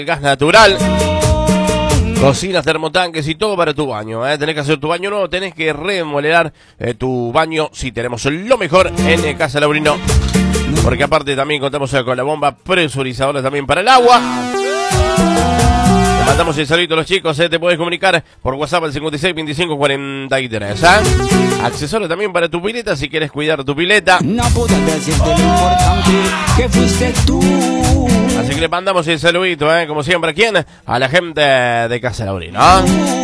gas natural, cocinas, termotanques y todo para tu baño. Tenés que hacer tu baño nuevo, tenés que remodelar tu baño. Sí, tenemos lo mejor en Casa Laurino. Porque aparte también contamos con la bomba presurizadora también para el agua. Te mandamos el saludito a los chicos, te puedes comunicar por WhatsApp al 56 25 43. Accesorio también para tu pileta si quieres cuidar tu pileta. No puedo decirte lo importante que fuiste tú. Así que le mandamos el saludito, como siempre, ¿a quién? A la gente de Casa Laurino.